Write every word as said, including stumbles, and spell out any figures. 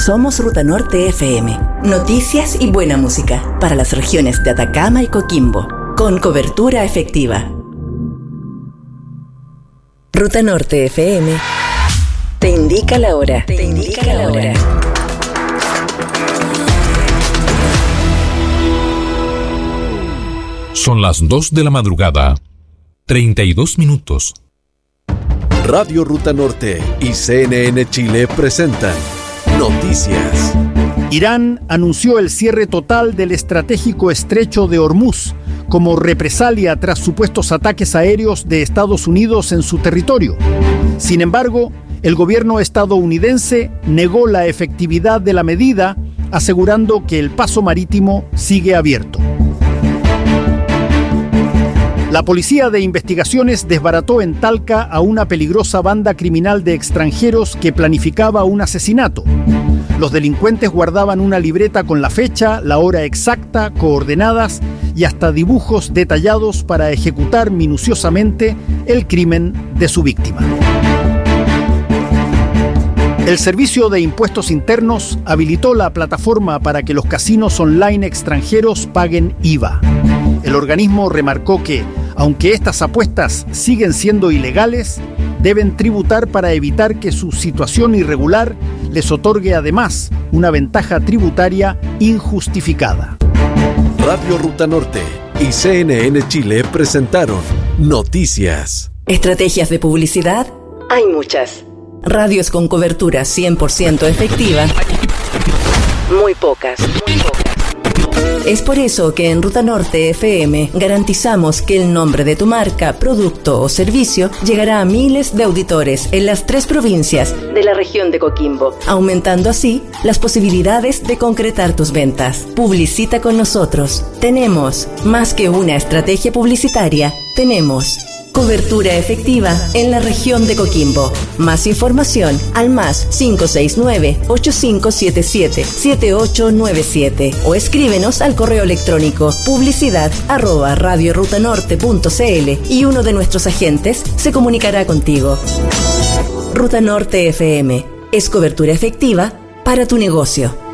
Somos Ruta Norte F M. Noticias y buena música para las regiones de Atacama y Coquimbo, con cobertura efectiva. Ruta Norte F M te indica la hora. Te indica la hora. Son las dos de la madrugada, treinta y dos minutos. Radio Ruta Norte y C N N Chile presentan Noticias. Irán anunció el cierre total del estratégico estrecho de Hormuz como represalia tras supuestos ataques aéreos de Estados Unidos en su territorio. Sin embargo, el gobierno estadounidense negó la efectividad de la medida, asegurando que el paso marítimo sigue abierto. La Policía de Investigaciones desbarató en Talca a una peligrosa banda criminal de extranjeros que planificaba un asesinato. Los delincuentes guardaban una libreta con la fecha, la hora exacta, coordenadas y hasta dibujos detallados para ejecutar minuciosamente el crimen de su víctima. El Servicio de Impuestos Internos habilitó la plataforma para que los casinos online extranjeros paguen I V A. El organismo remarcó que, aunque estas apuestas siguen siendo ilegales, deben tributar para evitar que su situación irregular les otorgue además una ventaja tributaria injustificada. Radio Ruta Norte y C N N Chile presentaron Noticias. ¿Estrategias de publicidad? Hay muchas. Radios con cobertura cien por ciento efectiva, muy pocas, muy pocas. Es por eso que en Ruta Norte F M garantizamos que el nombre de tu marca, producto o servicio llegará a miles de auditores en las tres provincias de la región de Coquimbo, aumentando así las posibilidades de concretar tus ventas. Publicita con nosotros. Tenemos más que una estrategia publicitaria, tenemos cobertura efectiva en la región de Coquimbo. Más información al más cinco seis nueve, ocho cinco siete siete, siete ocho nueve siete o escríbenos al correo electrónico publicidad arroba radiorutanorte punto cl y uno de nuestros agentes se comunicará contigo. Ruta Norte F M es cobertura efectiva para tu negocio.